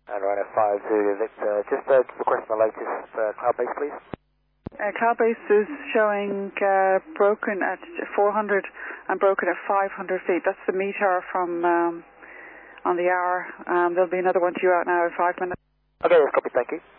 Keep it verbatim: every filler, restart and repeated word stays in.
And Rhino five Zulu Victor, just uh, request the latest uh, cloud base, please. Uh, cloud base is showing uh, broken at four hundred and broken at five hundred feet. That's the meter from um, on the hour. Um, there'll be another one to you out now in five minutes. Okay, that's copy, thank you.